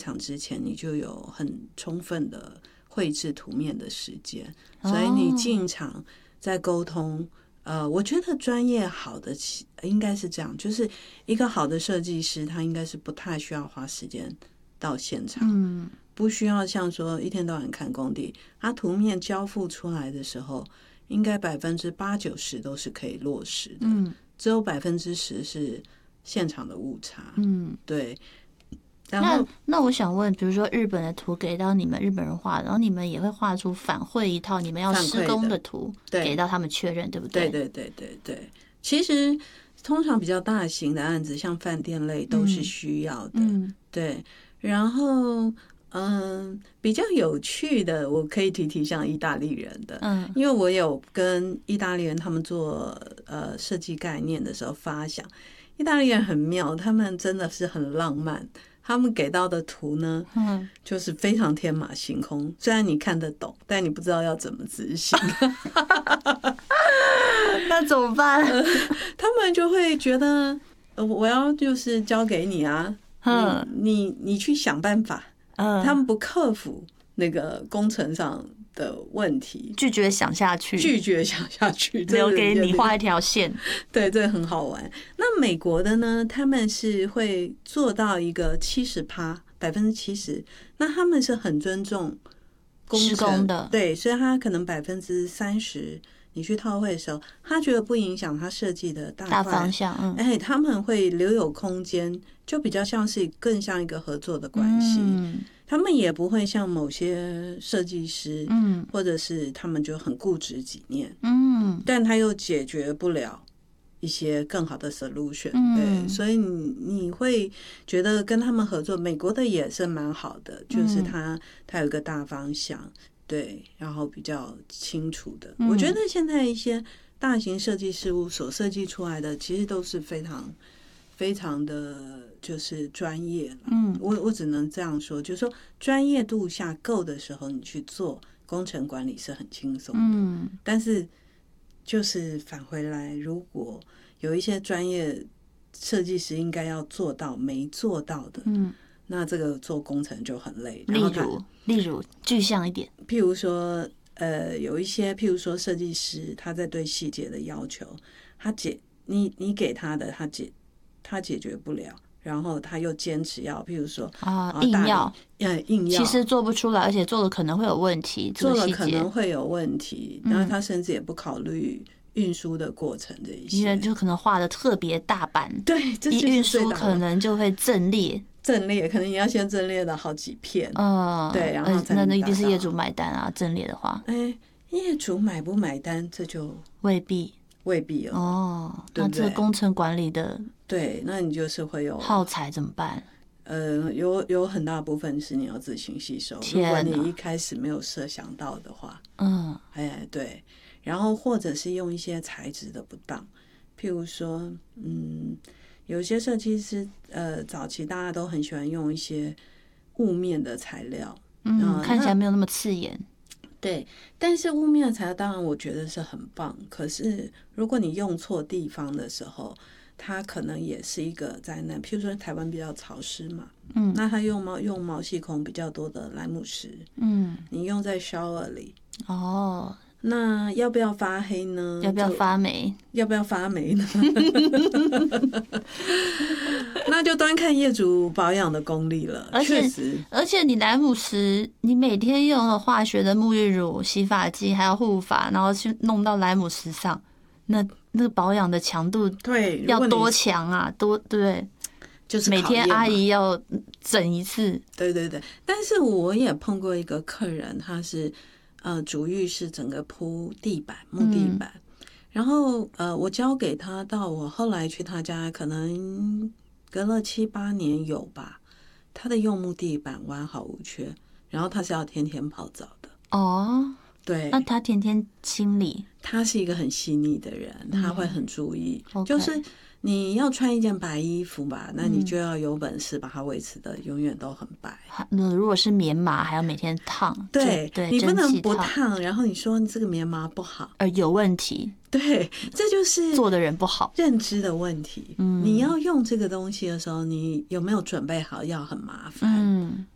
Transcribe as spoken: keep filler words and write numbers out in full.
场之前，你就有很充分的绘制图面的时间，所以你进场在沟通。呃，我觉得专业好的应该是这样，就是一个好的设计师，他应该是不太需要花时间到现场，嗯，不需要像说一天到晚看工地，他图面交付出来的时候，应该百分之八九十都是可以落实的，嗯，只有百分之十是现场的误差，嗯，对。然后那那我想问，比如说日本的图给到你们日本人画，然后你们也会画出反馈一套你们要施工的图给到他们确认，对不对？ 对对对对对。其实通常比较大型的案子，像饭店类都是需要的，嗯、对。然后嗯，比较有趣的，我可以提提像意大利人的，嗯，因为我有跟意大利人他们做呃设计概念的时候发想，意大利人很妙，他们真的是很浪漫。他们给到的图呢，嗯，就是非常天马行空。虽然你看得懂，但你不知道要怎么执行。 那怎么办？ 呃、他们就会觉得，呃、我要就是交给你啊，嗯，你你你去想办法。嗯，他们不克服那个工程上的问题， 拒绝想下去， 拒绝想下去， 留给你画一条线。 对，这个很好玩。那美国的呢？他们是会做到一个七十趴，百分之七十。那他们是很尊重工程施工的， 对，所以他可能百分之三十，你去套会的时候，他觉得不影响他设计的大大方向。嗯， 哎，他们会留有空间，就比较像是更像一个合作的关系。嗯，他们也不会像某些设计师，嗯，或者是他们就很固执己见，嗯，但他又解决不了一些更好的 solution，嗯，对，所以你你会觉得跟他们合作，美国的也是蛮好的，就是他他有一个大方向，对，然后比较清楚的。嗯，我觉得现在一些大型设计事务所设计出来的，其实都是非常非常的。就是专业了，嗯，我我只能这样说，就是说专业度下够的时候，你去做工程管理是很轻松的，嗯，但是就是返回来，如果有一些专业设计师应该要做到没做到的，嗯，那这个做工程就很累。 例如，例如具象一点， 譬如说，呃，有一些譬如说设计师他在对细节的要求，他解你你给他的，他解他解决不了。然后他又坚持要，譬如说啊，硬要， 呃，硬要， 其实做不出来，而且做了可能会有问题， 做了可能会有问题。然后他甚至也不考虑运输的过程这一些， 因为就可能画的特别大版， 对，这一运输可能就会阵裂， 阵裂可能你要先阵裂了好几片，嗯，对，然后才那那一定是业主买单啊，阵裂的话， 哎，业主买不买单这就未必。 未必哦， 哦，那这个工程管理的， 对，那你就是会有耗材怎么办？ 呃，有有很大部分是你要自行吸收，如果你一开始没有设想到的话，嗯，哎，对，然后或者是用一些材质的不当，譬如说，嗯，有些设计师，呃，早期大家都很喜欢用一些雾面的材料， 嗯，呃、看起来没有那么刺眼。 对，但是雾面的材料当然我觉得是很棒，可是如果你用错地方的时候，它可能也是一个灾难。譬如说台湾比较潮湿嘛，嗯，那它用毛用毛细孔比较多的莱姆石，嗯，你用在 shower 里，哦，那要不要发黑呢？ 要不要发霉？ 要不要发霉呢？那就端看业主保养的功力了。 而且， 实而且你莱姆石，你每天用了化学的沐浴乳、洗发剂，还有护发，然后去弄到莱姆石上，那那个保养的强度， 对， 要多强啊？多对， 就是每天阿姨要整一次。 对对对，但是我也碰过一个客人，他是呃主浴室整个铺地板木地板，嗯、然后呃我交给他到我后来去他家，可能隔了七八年有吧，他的柚木地板完好无缺，然后他是要天天泡澡的哦。对， 那他天天清理， 他是一个很细腻的人，他会很注意，嗯、就是你要穿一件白衣服吧，那你就要有本事把它维持的永远都很白。 那如果是棉麻，还要每天烫， 对， 对， 你不能不烫，然后你说你这个棉麻不好， 呃，有问题。 对，这就是做的人不好， 认知的问题。嗯，你要用这个东西的时候，你有没有准备好要很麻烦？嗯，